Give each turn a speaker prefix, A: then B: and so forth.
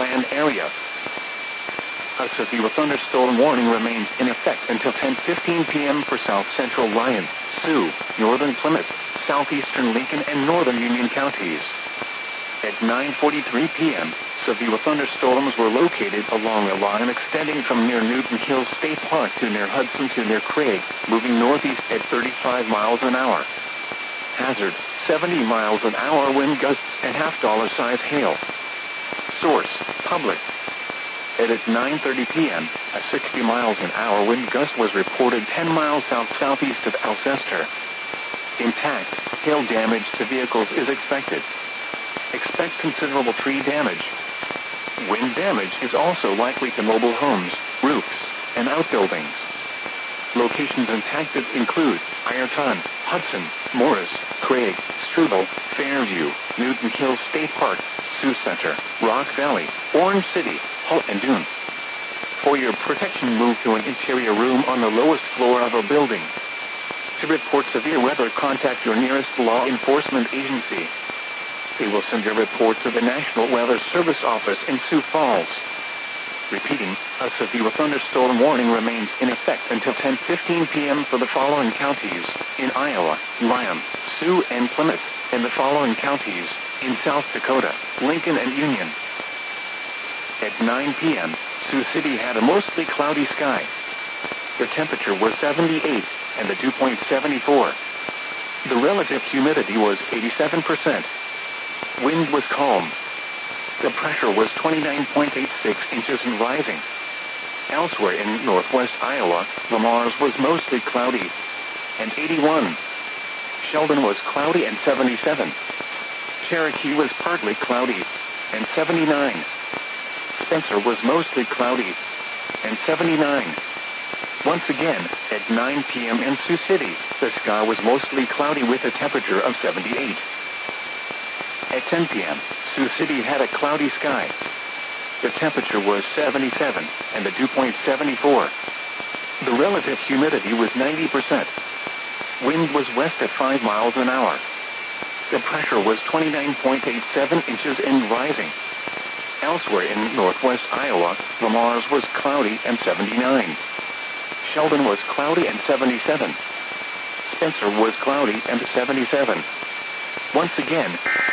A: land area. A severe thunderstorm warning remains in effect until 10:15 p.m. for South Central Lyon, Sioux, Northern Plymouth, Southeastern Lincoln and Northern Union counties. At 9:43 p.m., severe thunderstorms were located along a line extending from near Newton Hills State Park to near Hudson to near Craig, moving northeast at 35 miles an hour. Hazard, 70 miles an hour wind gusts and $half-size hail. Source, public. At 9:30 p.m., a 60 miles an hour wind gust was reported 10 miles south-southeast of Alcester. Intact, hail damage to vehicles is expected. Expect considerable tree damage. Wind damage is also likely to mobile homes, roofs, and outbuildings. Locations impacted include Ironton, Hudson, Morris, Craig, Struble, Fairview, Newton Hills State Park, Sioux Center, Rock Valley, Orange City, Hull and Dune. For your protection, move to an interior room on the lowest floor of a building. To report severe weather, contact your nearest law enforcement agency. They will send your report to the National Weather Service office in Sioux Falls. Repeating, a severe thunderstorm warning remains in effect until 10:15 p.m. for the following counties: in Iowa, Lyon, Sioux and Plymouth, and the following counties: in South Dakota, Lincoln and Union. At 9 p.m., Sioux City had a mostly cloudy sky. The temperature was 78, and the dew point 74. The relative humidity was 87%. Wind was calm. The pressure was 29.86 inches and rising. Elsewhere in northwest Iowa, Le Mars was mostly cloudy and 81. Sheldon was cloudy and 77. Cherokee was partly cloudy and 79. Spencer was mostly cloudy and 79. Once again, at 9 p.m. in Sioux City, the sky was mostly cloudy with a temperature of 78. At 10 p.m., Sioux City had a cloudy sky. The temperature was 77, and the dew point 74. The relative humidity was 90%. Wind was west at 5 miles an hour. The pressure was 29.87 inches and rising. Elsewhere in northwest Iowa, Le Mars was cloudy and 79. Sheldon was cloudy and 77. Spencer was cloudy and 77. Once again,